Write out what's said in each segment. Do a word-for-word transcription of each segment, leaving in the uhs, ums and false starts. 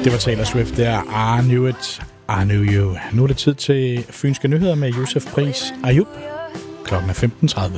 Det var Taylor Swift der. I knew it, I knew you. Nu er det tid til Fynske Nyheder med Josef Pris Ayub. Klokken er femten tredive.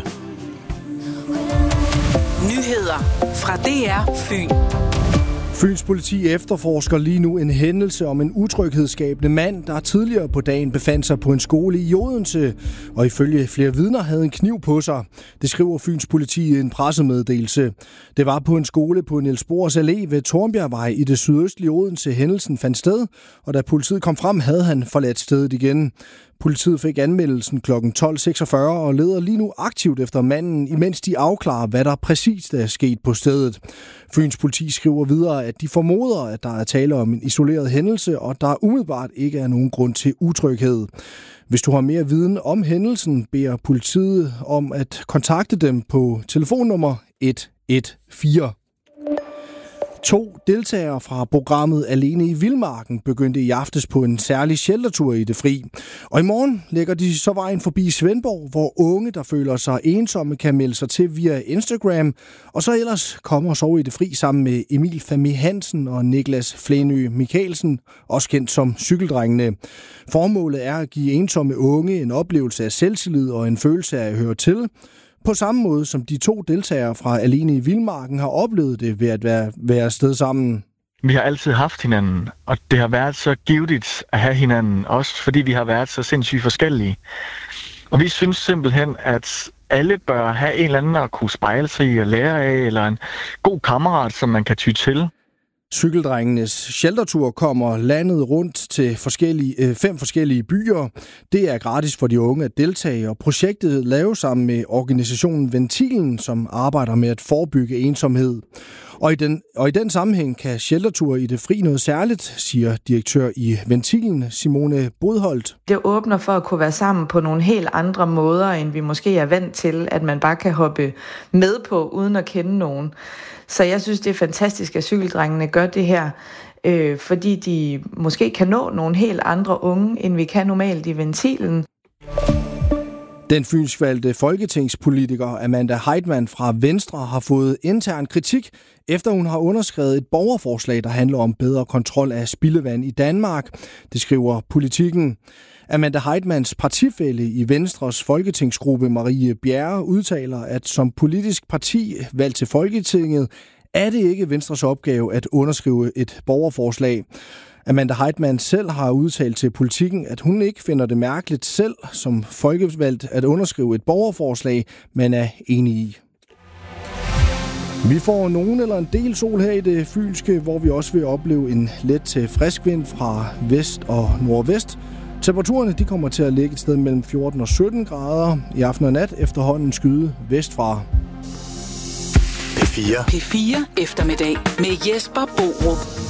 Nyheder fra D R Fyn. Fyns politi efterforsker lige nu en hændelse om en utryghedsskabende mand, der tidligere på dagen befandt sig på en skole i Odense, og ifølge flere vidner havde en kniv på sig. Det skriver Fyns politi i en pressemeddelelse. Det var på en skole på Niels Bohrs Allé ved Tornbjergvej i det sydøstlige Odense, hændelsen fandt sted, og da politiet kom frem, havde han forladt stedet igen. Politiet fik anmeldelsen klokken tolv seksogfyrre og leder lige nu aktivt efter manden, imens de afklarer, hvad der præcist er sket på stedet. Fyns politi skriver videre, at de formoder, at der er tale om en isoleret hændelse, og der umiddelbart ikke er nogen grund til utryghed. Hvis du har mere viden om hændelsen, beder politiet om at kontakte dem på telefonnummer et et fire. To deltagere fra programmet Alene i Vildmarken begyndte i aftes på en særlig sheltertur i det fri. Og i morgen lægger de så vejen forbi Svendborg, hvor unge, der føler sig ensomme, kan melde sig til via Instagram. Og så ellers kommer og sove i det fri sammen med Emil Fami Hansen og Niklas Flænø Mikkelsen, også kendt som Cykeldrengene. Formålet er at give ensomme unge en oplevelse af selvtillid og en følelse af at høre til. På samme måde som de to deltagere fra Alene i Vildmarken har oplevet det ved at være, være afsted sammen. Vi har altid haft hinanden, og det har været så givetigt at have hinanden, også fordi vi har været så sindssygt forskellige. Og vi synes simpelthen, at alle bør have en eller anden at kunne spejle sig i og lære af, eller en god kammerat, som man kan ty til. Cykeldrengenes sheltertur kommer landet rundt til forskellige, fem forskellige byer. Det er gratis for de unge at deltage, og projektet laves sammen med organisationen Ventilen, som arbejder med at forebygge ensomhed. Og i den, og i den sammenhæng kan sheltertur i det fri noget særligt, siger direktør i Ventilen, Simone Bodholt. Det åbner for at kunne være sammen på nogle helt andre måder, end vi måske er vant til, at man bare kan hoppe med på, uden at kende nogen. Så jeg synes, det er fantastisk, at cykeldrengene gør det her, øh, fordi de måske kan nå nogle helt andre unge, end vi kan normalt i Ventilen. Den fynsvalgte folketingspolitiker Amanda Heitmann fra Venstre har fået intern kritik, efter hun har underskrevet et borgerforslag, der handler om bedre kontrol af spildevand i Danmark. Det skriver Politikken. Amanda Heitmanns partifælle i Venstres folketingsgruppe Marie Bjerre udtaler, at som politisk parti valgt til Folketinget, er det ikke Venstres opgave at underskrive et borgerforslag. Amanda Heitmann selv har udtalt til Politikken, at hun ikke finder det mærkeligt selv som folkevalgt at underskrive et borgerforslag, men er enig i. Vi får nogen eller en del sol her i det fynske, hvor vi også vil opleve en let til frisk vind fra vest og nordvest. Temperaturerne de kommer til at ligge et sted mellem fjorten og sytten grader. I aften og nat efterhånden skyde vestfra. P fire. P fire eftermiddag med Jesper Borup.